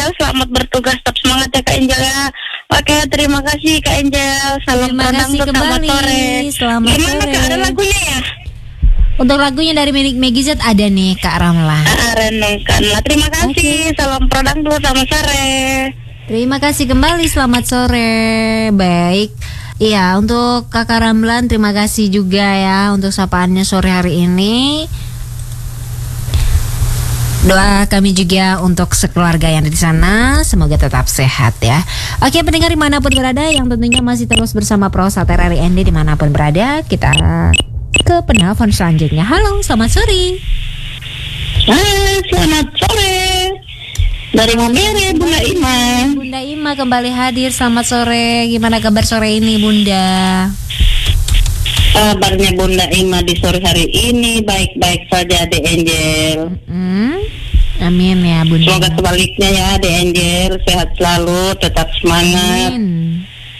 Angel, selamat bertugas, tetap semangat ya Kak Angel ya. Oke, terima kasih Kak Angel. Salam Terima Padang kasih tuh, selamat kembali. sore. Selamat Gimana sore. Kak, ada lagunya ya? Untuk lagunya dari Maggie Z ada nih Kak Ramlan. Renungkanlah. Terima kasih. Salam Padang tuh, selamat sore. Terima kasih kembali, selamat sore. Baik. Iya, untuk Kakak Ramlan terima kasih juga ya untuk sapaannya sore hari ini. Doa kami juga untuk sekeluarga yang ada di sana, semoga tetap sehat ya. Oke, pendengar dimanapun berada yang tentunya masih terus bersama Prosa TRRI ND dimanapun berada, kita ke penelpon selanjutnya. Halo, selamat sore. Selamat sore. Dari Mambere, Bunda Ima. Bunda Ima kembali hadir, selamat sore. Gimana kabar sore ini Bunda? Kabarnya Bunda Ima di sore hari ini baik-baik saja, De Angel. Amin ya Bunda. Semoga sebaliknya ya, De Angel, sehat selalu, tetap semangat. Amin.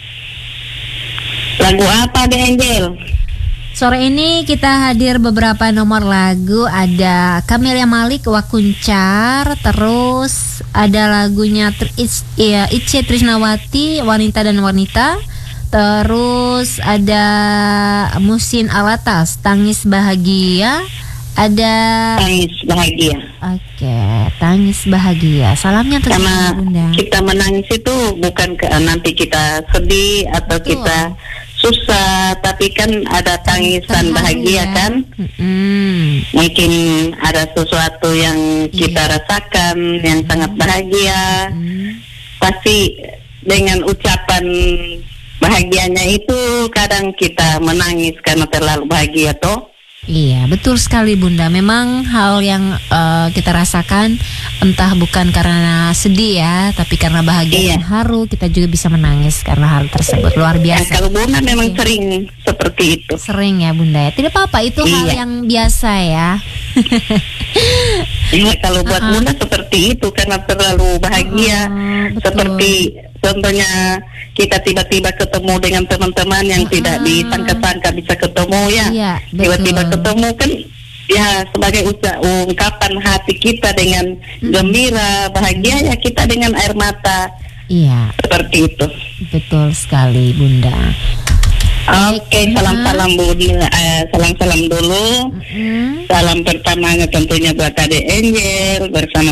Lagu apa, De Angel? Sore ini kita hadir beberapa nomor lagu. Ada Camelia Malik, Wakuncar. Terus ada lagunya Itce Trisnawati, Wanita dan Wanita. Terus ada Musin Alatas, Tangis Bahagia. Ada Tangis Bahagia. Oke, Tangis Bahagia. Salamnya untuk Karena Bunda. kita menangis itu bukan nanti kita sedih atau Betul. kita susah, tapi kan ada tangisan Terharu bahagia ya. kan. Mungkin ada sesuatu yang kita rasakan yang sangat bahagia. Pasti dengan ucapan bahagianya itu kadang kita menangis karena terlalu bahagia toh. Iya, betul sekali Bunda. Memang hal yang kita rasakan entah bukan karena sedih ya, tapi karena bahagia dan haru, kita juga bisa menangis karena hal tersebut. Luar biasa. Kalau Bunda memang sering seperti itu. Sering ya Bunda ya. Tidak apa-apa, itu hal yang biasa ya. Iya, kalau buat Bunda seperti itu karena terlalu bahagia. Seperti contohnya kita tiba-tiba ketemu dengan teman-teman yang tidak disangka-sangka bisa ketemu ya. Iya, tiba-tiba ketemu kan ya sebagai ungkapan hati kita dengan gembira, bahagia ya kita dengan air mata. Iya. Seperti itu. Betul sekali Bunda. Oke, salam-salam Bunda, salam-salam dulu. Salam pertamanya tentunya buat Ade Angel bersama